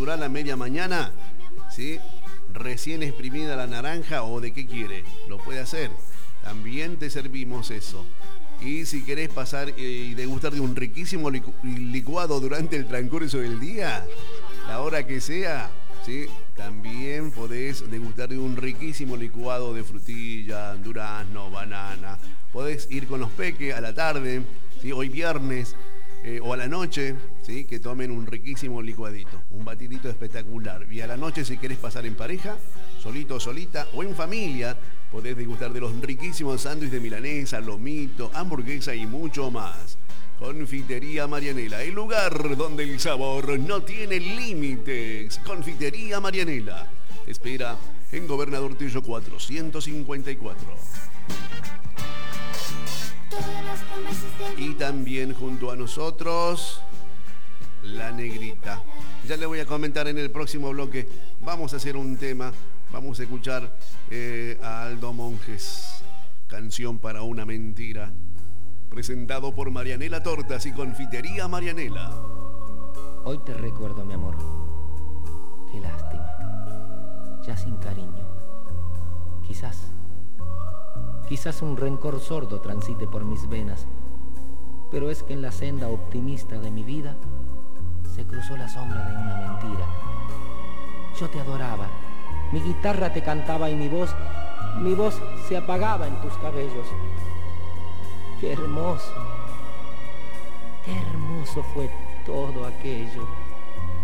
natural a media mañana, ¿sí? Recién exprimida la naranja o de qué quiere, lo puede hacer. También te servimos eso. Y si querés pasar y degustar de un riquísimo licuado durante el transcurso del día, la hora que sea, ¿sí? También podés degustar de un riquísimo licuado de frutilla, durazno, banana. Podés ir con los peques a la tarde, ¿sí? Hoy viernes, o a la noche, ¿sí? Que tomen un riquísimo licuadito, un batidito espectacular. Y a la noche, si querés pasar en pareja, solito o solita, o en familia, podés degustar de los riquísimos sándwiches de milanesa, lomito, hamburguesa y mucho más. Confitería Marianela, el lugar donde el sabor no tiene límites. Confitería Marianela te espera en Gobernador Tello 454. Y también junto a nosotros, La Negrita. Ya le voy a comentar en el próximo bloque. Vamos a hacer un tema. Vamos a escuchar a Aldo Monjes, Canción para una mentira. Presentado por Marianela Tortas y Confitería Marianela. Hoy te recuerdo, mi amor. Qué lástima. Ya sin cariño. Quizás un rencor sordo transite por mis venas. Pero es que en la senda optimista de mi vida se cruzó la sombra de una mentira. Yo te adoraba. Mi guitarra te cantaba y mi voz se apagaba en tus cabellos. Qué hermoso fue todo aquello.